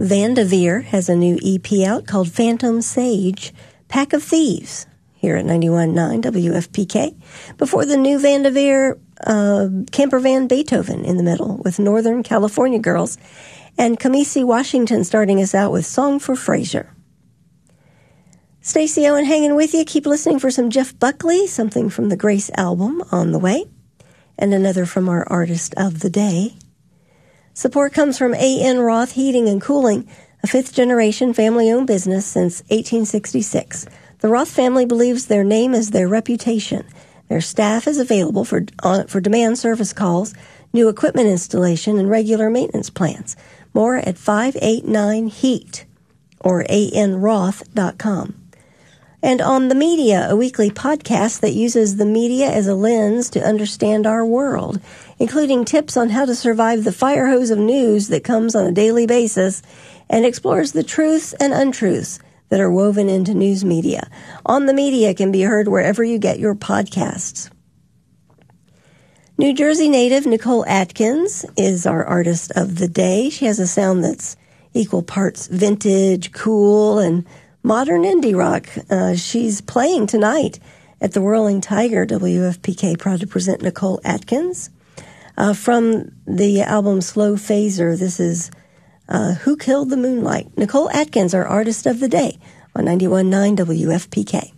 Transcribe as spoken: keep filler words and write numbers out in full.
Vanderveer has a new E P out called Phantom Sage, Pack of Thieves, here at ninety-one point nine W F P K. Before the new Vanderveer, uh, Camper Van Beethoven in the middle with Northern California Girls, and Kamisi Washington starting us out with Song for Frasier. Stacey Owen hanging with you. Keep listening for some Jeff Buckley, something from the Grace album on the way, and another from our artist of the day. Support comes from A N. Roth Heating and Cooling, a fifth-generation family-owned business since eighteen sixty-six. The Roth family believes their name is their reputation. Their staff is available for uh, for demand service calls, new equipment installation, and regular maintenance plans. More at five eight nine HEAT or A N roth dot com. And On the Media, a weekly podcast that uses the media as a lens to understand our world, including tips on how to survive the fire hose of news that comes on a daily basis, and explores the truths and untruths that are woven into news media. On the Media can be heard wherever you get your podcasts. New Jersey native Nicole Atkins is our artist of the day. She has a sound that's equal parts vintage, cool, and modern indie rock. Uh, she's playing tonight at the Whirling Tiger. W F P K proud to present Nicole Atkins. Uh, from the album Slow Phaser, this is uh, Who Killed the Moonlight? Nicole Atkins, our artist of the day on ninety-one point nine W F P K.